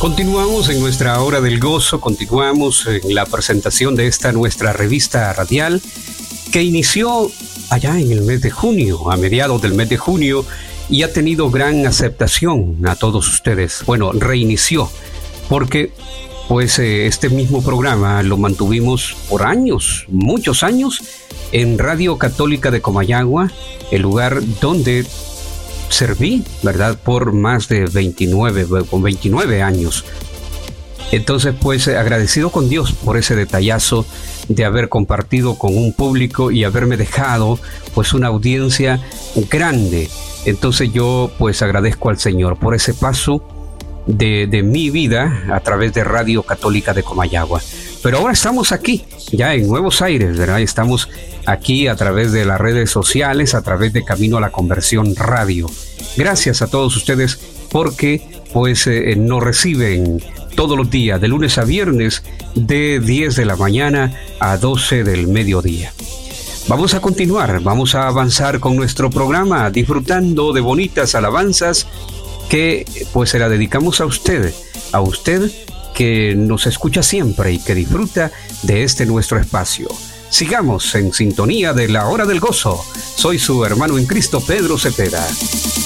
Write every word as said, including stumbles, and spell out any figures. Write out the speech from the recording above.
Continuamos en nuestra hora del gozo, continuamos en la presentación de esta nuestra revista radial que inició allá en el mes de junio, a mediados del mes de junio, y ha tenido gran aceptación a todos ustedes. Bueno, reinició, porque pues eh, este mismo programa lo mantuvimos por años, muchos años, en Radio Católica de Comayagua, el lugar donde serví, ¿verdad?, por más de veintinueve, con veintinueve años. Entonces, pues, agradecido con Dios por ese detallazo de haber compartido con un público y haberme dejado, pues, una audiencia grande. Entonces yo, pues, agradezco al Señor por ese paso de, de mi vida a través de Radio Católica de Comayagua. Pero ahora estamos aquí, ya en Nuevos Aires, ¿verdad? Estamos aquí a través de las redes sociales, a través de Camino a la Conversión Radio. Gracias a todos ustedes porque pues eh, nos reciben todos los días, de lunes a viernes, de diez de la mañana a doce del mediodía. Vamos a continuar, vamos a avanzar con nuestro programa, disfrutando de bonitas alabanzas que pues se la dedicamos a usted, a usted que nos escucha siempre y que disfruta de este nuestro espacio. Sigamos en sintonía de la Hora del Gozo. Soy su hermano en Cristo, Pedro Cepeda.